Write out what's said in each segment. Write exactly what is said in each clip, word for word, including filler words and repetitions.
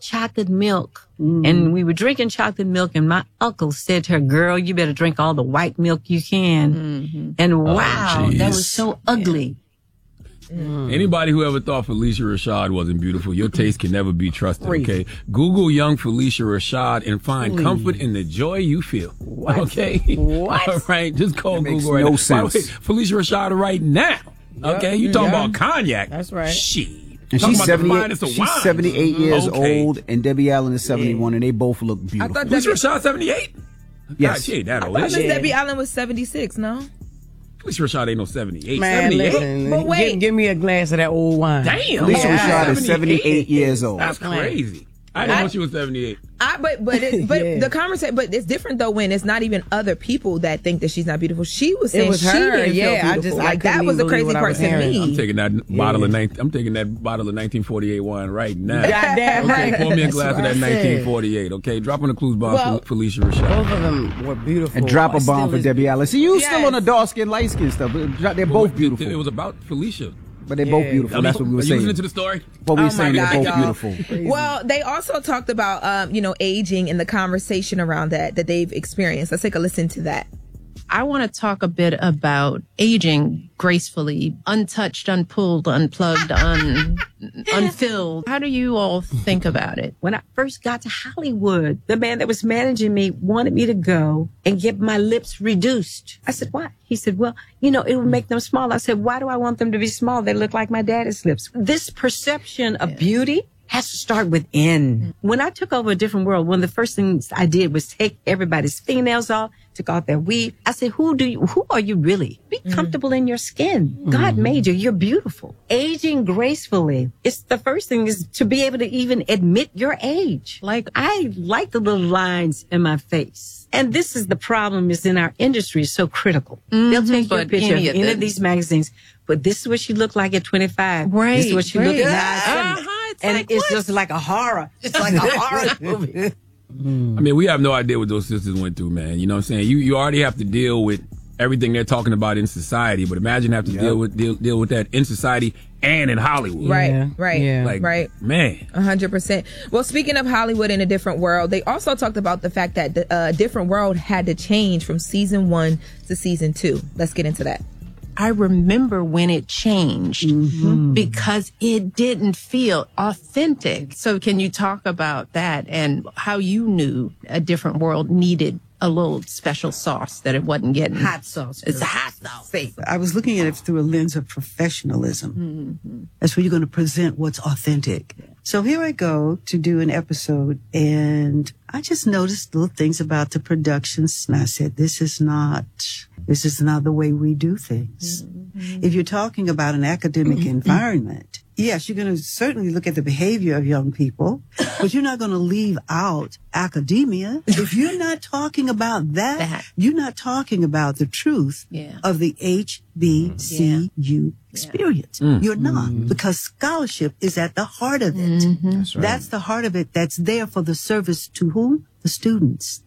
chocolate milk. Mm. And we were drinking chocolate milk, and my uncle said to her, girl, you better drink all the white milk you can. Mm-hmm. And wow, oh, that was so ugly. Mm. Anybody who ever thought Phylicia Rashad wasn't beautiful, your taste can never be trusted, okay? Google young Phylicia Rashad and find Please. comfort in the joy you feel. What? Okay? What? All right, just call that Google makes right no now. sense. Way, Phylicia Rashad right now. Yep. Okay? You talking yeah. about cognac. That's right. Shit. And she's seventy-eight, she's wine. seventy-eight years okay. old, and Debbie Allen is seventy-one, yeah. and they both look beautiful. I thought Phylicia Rashad seventy-eight? Yes. God, she ain't that old. I thought yeah. Debbie Allen was seventy-six, no? Phylicia Rashad ain't no seventy-eight. Man, seventy-eight? listen, but wait. Give, give me a glass of that old wine. Damn. Phylicia yeah. Rashad is seventy-eight years old. That's crazy. I didn't I, know she was seventy-eight. I, but but it, but Yeah. the conversation, but it's different though when it's not even other people that think that she's not beautiful. She was It saying was she her, didn't yeah, feel I beautiful. just- I like that couldn't was the even crazy believe what I part was to hearing. me. I'm taking that Yeah. bottle of nineteen, I'm taking that bottle of nineteen forty-eight wine right now. Goddamn Okay, right. pour me a That's glass of what that I said. nineteen forty-eight. Okay, drop on the clues bomb Well, for Phylicia Rashad. Both of them were beautiful. And drop a But bomb still for is- Debbie Allen. See, you Yes. still on the dark skin, light skin stuff. but They're both beautiful. It was about Felicia. But they're both beautiful. That's what we were Are you saying. listening to the story? What we were Oh saying, my they're God, both y'all. beautiful. Well, they also talked about, um, you know, aging and the conversation around that that they've experienced. Let's take a listen to that. I want to talk a bit about aging gracefully, untouched, unpulled, unplugged, un, unfilled. How do you all think about it? When I first got to Hollywood, the man that was managing me wanted me to go and get my lips reduced. I said, why? He said, well, you know, it would make them small. I said, why do I want them to be small? They look like my daddy's lips. This perception of beauty has to start within. When I took over A Different World, one of the first things I did was take everybody's fingernails off, took off their weave. I said, who do you, who are you really? Be comfortable in your skin. God made you. You're beautiful. Aging gracefully. It's the first thing is to be able to even admit your age. Like, I like the little lines in my face. And this is the problem is in our industry is so critical. They'll take your but picture any of of any the- of these magazines, but this is what she looked like at twenty-five. Right, This is what she right. looked like Uh-huh, at it's and like, it's what? just like a horror. It's like a horror movie. I mean, we have no idea what those sisters went through, man. You know what I'm saying? You you already have to deal with everything they're talking about in society, but imagine have to Yep. deal with deal, deal with that in society and in Hollywood. Right, Yeah, right, yeah. Like, right. man. A hundred percent. Well, speaking of Hollywood in A Different World, they also talked about the fact that the uh, Different World had to change from season one to season two. Let's get into that. I remember when it changed because it didn't feel authentic. So can you talk about that and how you knew A Different World needed a little special sauce that it wasn't getting? Hot sauce. It's a hot sauce. I was looking at it through a lens of professionalism. Mm-hmm. That's where you're going to present what's authentic. So here I go to do an episode, and I just noticed little things about the productions, and I said, this is not, this is not the way we do things. Mm-hmm. If you're talking about an academic environment, yes, you're going to certainly look at the behavior of young people, but you're not going to leave out academia. If you're not talking about that, That. you're not talking about the truth Yeah. of the H B C U experience. You're not, because scholarship is at the heart of it. That's right. That's the heart of it. That's there for the service to whom? The students.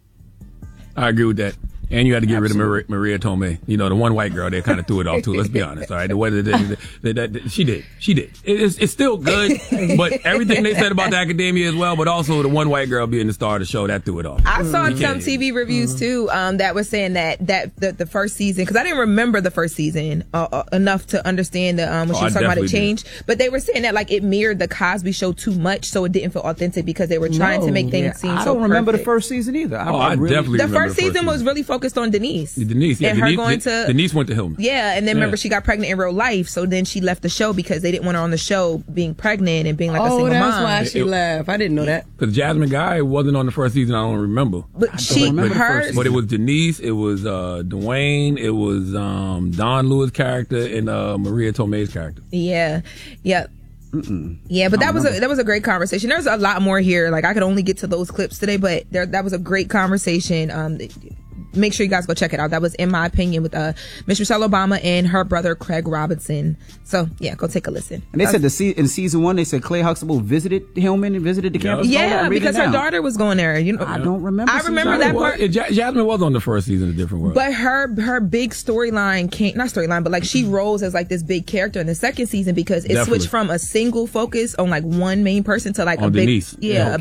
I agree with that. And you had to get rid of Maria, Maria Tomei. You know, the one white girl, they kind of threw it off too. Let's be honest. All right. The way that they, they, they, she did. She did. It, it's, it's still good, but everything they said about the academia as well, but also the one white girl being the star of the show, that threw it off. I saw You some can't- T V reviews too um, that was saying that that the, the first season, because I didn't remember the first season uh, uh, enough to understand the, um, when Oh, she was I talking about it definitely changed, but they were saying that like it mirrored the Cosby Show too much, so it didn't feel authentic because they were trying to make things Yeah, seem I so don't remember perfect. the first season either. I, Oh, I really- definitely The remember first season was really focused on Denise. Denise, yeah. and her Denise, going De- to Denise went to Hillman. Yeah, and then remember Yeah. she got pregnant in real life, so then she left the show because they didn't want her on the show being pregnant and being like a Oh, single that's mom. why she It- left. I didn't know that. Because Jasmine Guy wasn't on the first season, I don't remember. But she, remember the hers, first But it was Denise, it was uh, Dwayne, it was um, Don Lewis' character, and uh, Maria Tomei's character. yeah, yeah. Yeah, but that was a that was a great conversation. There's a lot more here. Like I could only get to those clips today, but there that was a great conversation. Um, make sure you guys go check it out. That was In My Opinion with uh Miss Michelle Obama and her brother Craig Robinson. So yeah, go take a listen. And they said the se- in season one, they said Clay Huxtable visited Hillman and visited the Yeah. campus. Yeah, I'm reading because it her now. daughter was going there. You know, I don't remember. I season remember one. that Well, part. it- Ja- Jasmine was on the first season of Different World. But her her big storyline came not storyline, but like she rose as like this big character in the second season because it Definitely. switched from a single focus on like one main person to like On a big Denise. yeah, Yeah. a